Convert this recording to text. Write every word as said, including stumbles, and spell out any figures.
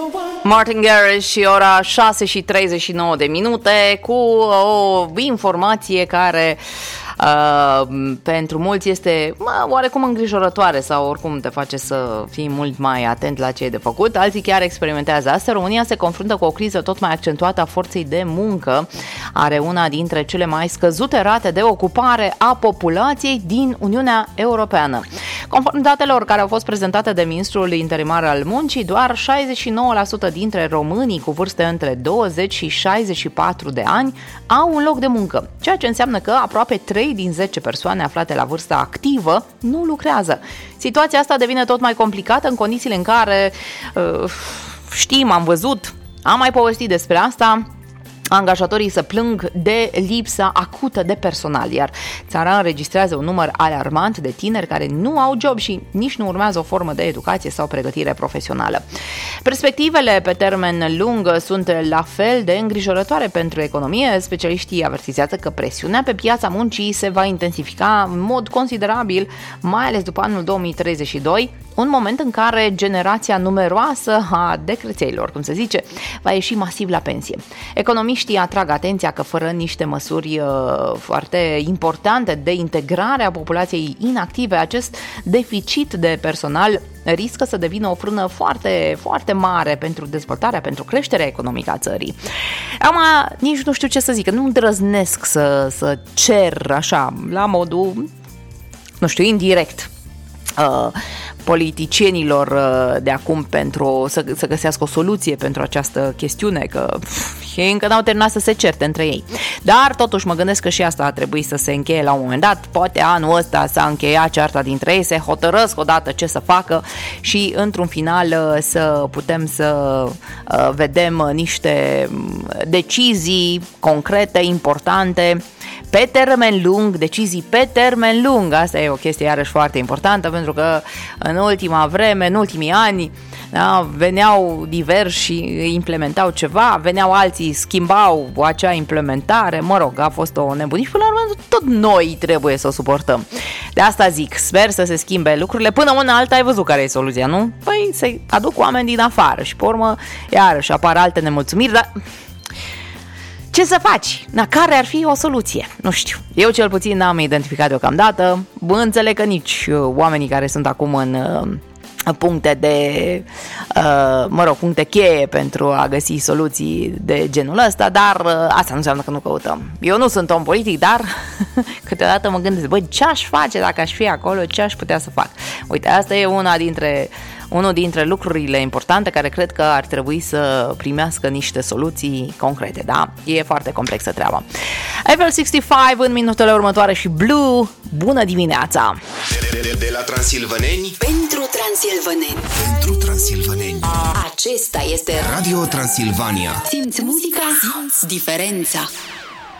Martin Garrix și ora șase și treizeci și nouă de minute cu o informație care uh, pentru mulți este mă, oarecum îngrijorătoare sau oricum te face să fii mult mai atent la ce e de făcut. Alții chiar experimentează asta. România se confruntă cu o criză tot mai accentuată a forței de muncă. Are una dintre cele mai scăzute rate de ocupare a populației din Uniunea Europeană. Conform datelor care au fost prezentate de ministrul interimar al muncii, doar șaizeci și nouă la sută dintre românii cu vârste între douăzeci și șaizeci și patru de ani au un loc de muncă, ceea ce înseamnă că aproape trei din zece persoane aflate la vârsta activă nu lucrează. Situația asta devine tot mai complicată în condițiile în care uh, știm, am văzut, am mai povestit despre asta, angajatorii se plâng de lipsa acută de personal, iar țara înregistrează un număr alarmant de tineri care nu au job și nici nu urmează o formă de educație sau pregătire profesională. Perspectivele pe termen lung sunt la fel de îngrijorătoare pentru economie. Specialiștii avertizează că presiunea pe piața muncii se va intensifica în mod considerabil, mai ales după anul două mii treizeci și doi, un moment în care generația numeroasă a decrețeilor, cum se zice, va ieși masiv la pensie. Economiștii atrag atenția că fără niște măsuri uh, foarte importante de integrare a populației inactive, acest deficit de personal riscă să devină o frână foarte, foarte mare pentru dezvoltarea, pentru creșterea economică a țării. Acum, nici nu știu ce să zic, că nu îndrăznesc să, să cer așa, la modul, nu știu, indirect, uh, politicienilor de acum pentru să, să găsească o soluție pentru această chestiune, că pf, ei încă n-au terminat să se certe între ei. Dar totuși mă gândesc că și asta a trebuit să se încheie la un moment dat. Poate anul ăsta s-a încheiat cearta dintre ei, se hotărăsc odată ce să facă și într-un final să putem să vedem niște decizii concrete, importante, pe termen lung, decizii pe termen lung. Asta e o chestie iarăși foarte importantă, pentru că în ultima vreme, în ultimii ani, da, veneau diversi și implementau ceva, veneau alții, schimbau acea implementare, mă rog, a fost o nebunie și până la urmă tot noi trebuie să o suportăm. De asta zic, sper să se schimbe lucrurile, până una alta ai văzut care e soluția, nu? Păi să aduc oameni din afară și pe urmă iarăși apar alte nemulțumiri, dar ce să faci? Na, care ar fi o soluție? Nu știu. Eu cel puțin n-am identificat deocamdată. Bă, înțeleg că nici oamenii care sunt acum în uh, puncte de, uh, mă rog, puncte cheie pentru a găsi soluții de genul ăsta, dar uh, asta nu înseamnă că nu căutăm. Eu nu sunt om politic, dar câteodată mă gândesc, băi, ce aș face dacă aș fi acolo, ce aș putea să fac? Uite, asta e una dintre unul dintre lucrurile importante care cred că ar trebui să primească niște soluții concrete, da? E foarte complexă treaba. F L șaizeci și cinci în minutele următoare și Blue, bună dimineața! De, de, de la Transilvaneni pentru Transilvaneni. Pentru Transilvaneni. Acesta este Radio Transilvania. Simți muzica, simți diferența.